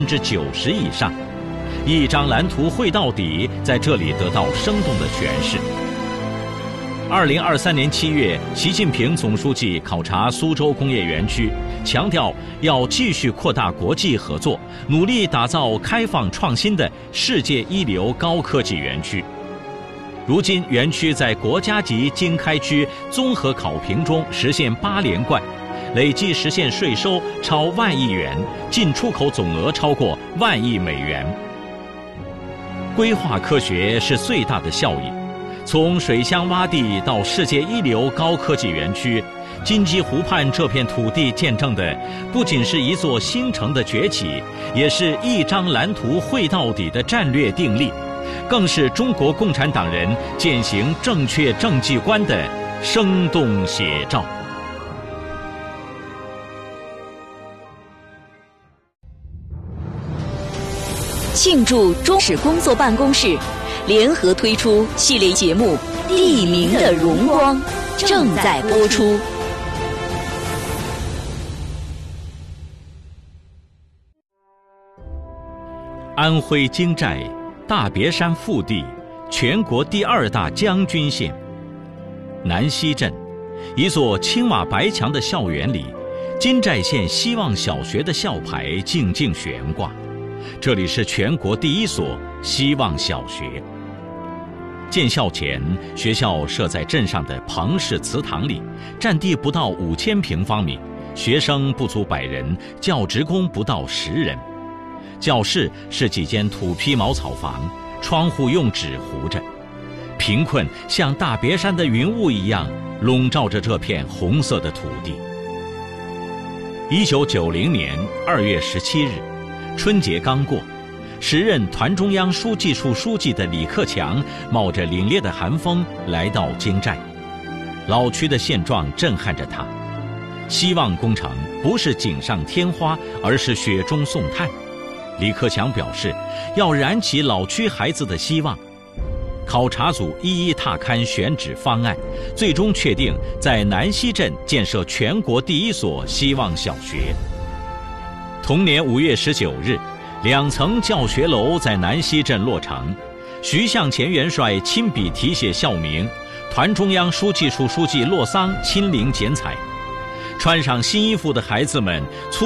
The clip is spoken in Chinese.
90%以上。一张蓝图绘到底，在这里得到生动的诠释。2023年7月，习近平总书记考察苏州工业园区，强调要继续扩大国际合作，努力打造开放创新的世界一流高科技园区。如今，园区在国家级经开区综合考评中实现8连冠，累计实现税收超1万亿元，进出口总额超过1万亿美元。规划科学是最大的效益。从水乡洼地到世界一流高科技园区，金鸡湖畔这片土地见证的不仅是一座新城的崛起，也是一张蓝图绘到底的战略定力，更是中国共产党人践行正确政绩观的生动写照。 庆祝中史工作办公室联合推出系列节目《地名的荣光》，正在播出。 安徽金寨大别山腹地，全国第2大将军县。南溪镇，一座青瓦白墙的校园里，金寨县希望小学的校牌静静悬挂。这里是全国第1所希望小学。建校前，学校设在镇上的彭氏祠堂里，占地不到5000平方米，学生不足100人，教职工不到10人。教室是几间土坯茅草房，窗户用纸糊着。贫困像大别山的云雾一样笼罩着这片红色的土地。1990年2月17日，春节刚过，时任团中央书记处书记的李克强冒着凛冽的寒风来到金寨，老区的现状震撼着他。希望工程不是锦上添花，而是雪中送炭。李克强表示，要燃起老区孩子的希望。考察组一一踏勘选址方案，最终确定在南溪镇建设全国第1所希望小学。同年5月19日，2层教学楼在南溪镇落成，徐向前元帅亲笔题写校名，团中央书记处书记骆桑亲临剪彩。穿上新衣服的孩子们